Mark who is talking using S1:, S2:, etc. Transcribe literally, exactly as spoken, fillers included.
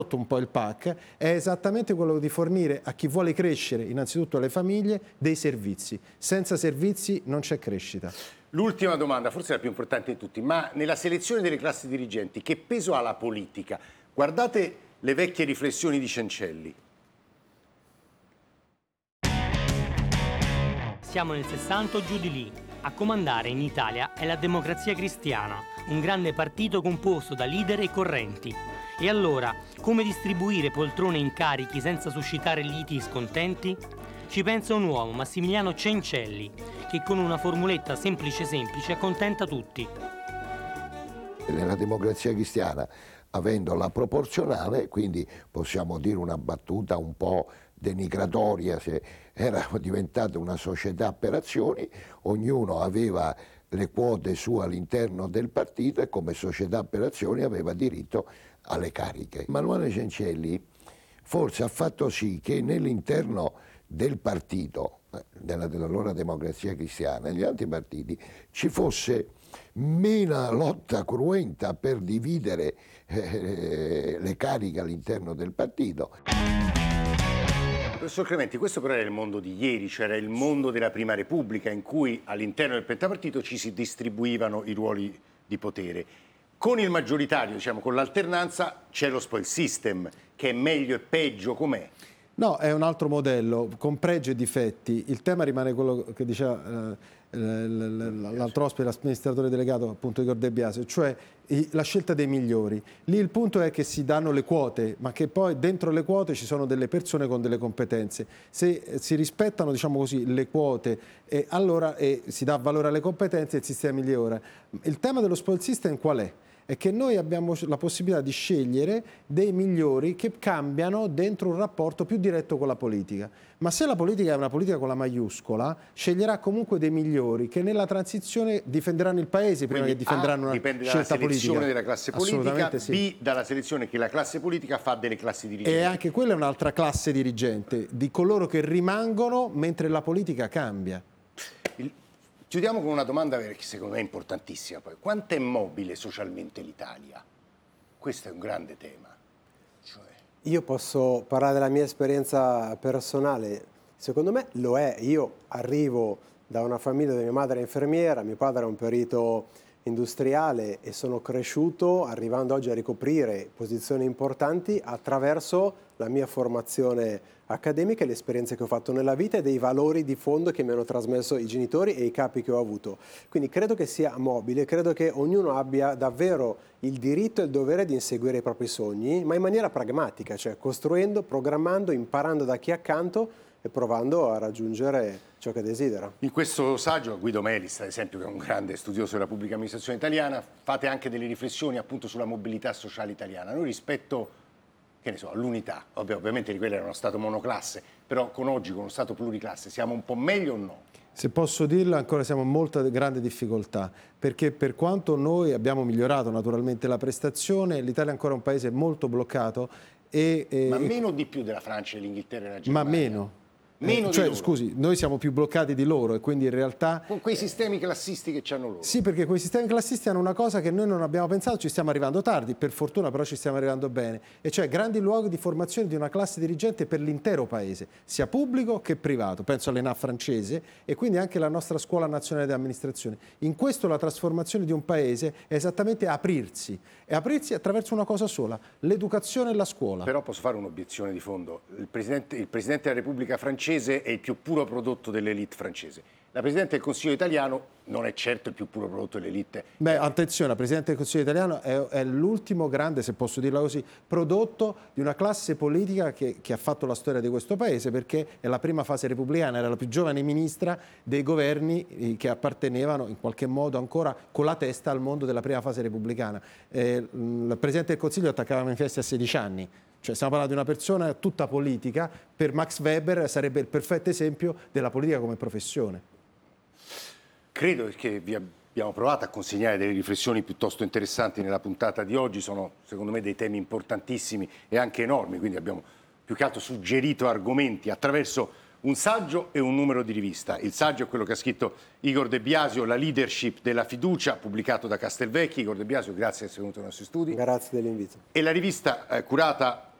S1: un po' il P A C, è esattamente quello di fornire a chi vuole crescere, innanzitutto alle famiglie, dei servizi. Senza servizi non c'è crescita.
S2: L'ultima domanda, forse la più importante di tutti, ma nella selezione delle classi dirigenti che peso ha la politica? Guardate le vecchie riflessioni di Cencelli.
S3: Siamo nel sessanta o giù di lì. A comandare in Italia è la Democrazia Cristiana, un grande partito composto da leader e correnti. E allora, come distribuire poltrone e incarichi senza suscitare liti e scontenti? Ci pensa un uomo, Massimiliano Cencelli, che con una formuletta semplice semplice accontenta tutti.
S4: Nella Democrazia Cristiana, avendo la proporzionale, quindi possiamo dire una battuta un po' denigratoria, se era diventata una società per azioni, ognuno aveva le quote sue all'interno del partito e come società per azioni aveva diritto alle cariche. Emanuele Cencelli forse ha fatto sì che nell'interno del partito, della, dell'allora Democrazia Cristiana e gli altri partiti, ci fosse meno lotta cruenta per dividere eh, le cariche all'interno del partito.
S2: Professor Clementi, questo però era il mondo di ieri, cioè era il mondo della Prima Repubblica in cui all'interno del pentapartito ci si distribuivano i ruoli di potere. Con il maggioritario, diciamo, con l'alternanza, c'è lo spoil system, che è meglio e peggio, com'è?
S1: No, è un altro modello, con pregi e difetti. Il tema rimane quello che diceva eh, l'altro ospite, l'amministratore delegato, appunto Igor De Biasi, cioè i, la scelta dei migliori. Lì il punto è che si danno le quote, ma che poi dentro le quote ci sono delle persone con delle competenze. Se eh, si rispettano, diciamo così, le quote, eh, allora eh, si dà valore alle competenze e il sistema migliora. Il tema dello spoil system qual è? È che noi abbiamo la possibilità di scegliere dei migliori che cambiano dentro un rapporto più diretto con la politica. Ma se la politica è una politica con la maiuscola, sceglierà comunque dei migliori che nella transizione difenderanno il paese prima
S2: Quindi
S1: che difenderanno
S2: A,
S1: una
S2: dipende
S1: scelta
S2: dalla selezione
S1: politica.
S2: della classe politica,
S1: sì.
S2: B dalla selezione che la classe politica fa delle classi dirigenti.
S1: E anche quella è un'altra classe dirigente, di coloro che rimangono mentre la politica cambia.
S2: Il... Chiudiamo con una domanda che secondo me è importantissima. Poi. Quanto è mobile socialmente l'Italia? Questo è un grande tema. Cioè...
S5: Io posso parlare della mia esperienza personale. Secondo me lo è. Io arrivo da una famiglia dove mia madre è infermiera, mio padre è un perito industriale e sono cresciuto arrivando oggi a ricoprire posizioni importanti attraverso la mia formazione accademica e le esperienze che ho fatto nella vita e dei valori di fondo che mi hanno trasmesso i genitori e i capi che ho avuto. Quindi credo che sia mobile, credo che ognuno abbia davvero il diritto e il dovere di inseguire i propri sogni, ma in maniera pragmatica, cioè costruendo, programmando, imparando da chi è accanto e provando a raggiungere ciò che desidera.
S2: In questo saggio, Guido Melis, ad esempio, che è un grande studioso della pubblica amministrazione italiana, fate anche delle riflessioni appunto sulla mobilità sociale italiana. Noi rispetto, che ne so, all'unità, Ovvi- ovviamente di quello era uno Stato monoclasse, però con oggi, con uno Stato pluriclasse, siamo un po' meglio o no?
S1: Se posso dirlo, ancora siamo in molta grande difficoltà, perché per quanto noi abbiamo migliorato naturalmente la prestazione, l'Italia è ancora un paese molto bloccato. E, e,
S2: Ma meno o di più della Francia, dell'Inghilterra e della Germania?
S1: Ma meno.
S2: Meno
S1: Eh, cioè,
S2: di loro.
S1: scusi, noi siamo più bloccati di loro e quindi in realtà...
S2: Con quei sistemi classisti che hanno loro.
S1: Sì, perché quei sistemi classisti hanno una cosa che noi non abbiamo pensato, ci stiamo arrivando tardi, per fortuna però ci stiamo arrivando bene, e cioè grandi luoghi di formazione di una classe dirigente per l'intero paese, sia pubblico che privato. Penso all'E N A francese e quindi anche la nostra Scuola Nazionale di Amministrazione. In questo la trasformazione di un paese è esattamente aprirsi, e aprirsi attraverso una cosa sola, l'educazione e la scuola.
S2: Però posso fare un'obiezione di fondo. Il Presidente, il Presidente della Repubblica francese è il più puro prodotto dell'elite francese. La Presidente del Consiglio italiano non è certo il più puro prodotto dell'elite.
S1: Beh, attenzione, la Presidente del Consiglio italiano è, è l'ultimo grande, se posso dirla così, prodotto di una classe politica che, che ha fatto la storia di questo Paese, perché è la prima fase repubblicana, era la più giovane ministra dei governi eh, che appartenevano in qualche modo ancora con la testa al mondo della prima fase repubblicana. Eh, il Presidente del Consiglio attaccava manifesti a sedici anni. Cioè stiamo parlando di una persona tutta politica, per Max Weber sarebbe il perfetto esempio della politica come professione.
S2: Credo che vi abbiamo provato a consegnare delle riflessioni piuttosto interessanti nella puntata di oggi, sono secondo me dei temi importantissimi e anche enormi, quindi abbiamo più che altro suggerito argomenti attraverso un saggio e un numero di rivista. Il saggio è quello che ha scritto Igor De Biasio, La leadership della fiducia, pubblicato da Castelvecchi. Igor De Biasio, grazie di essere venuto ai nostri studi.
S5: Grazie dell'invito.
S2: E la rivista eh, curata